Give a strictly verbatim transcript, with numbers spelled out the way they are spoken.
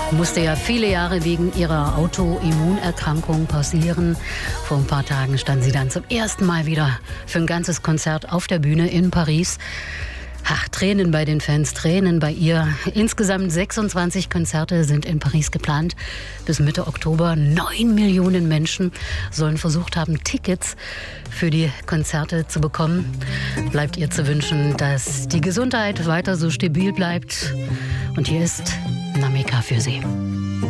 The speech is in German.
Musste ja viele Jahre wegen ihrer Autoimmunerkrankung pausieren. Vor ein paar Tagen stand sie dann zum ersten Mal wieder für ein ganzes Konzert auf der Bühne in Paris. Ach, Tränen bei den Fans, Tränen bei ihr. Insgesamt sechsundzwanzig Konzerte sind in Paris geplant. Bis Mitte Oktober neun Millionen Menschen sollen versucht haben, Tickets für die Konzerte zu bekommen. Bleibt ihr zu wünschen, dass die Gesundheit weiter so stabil bleibt. Und hier ist Namika für Sie.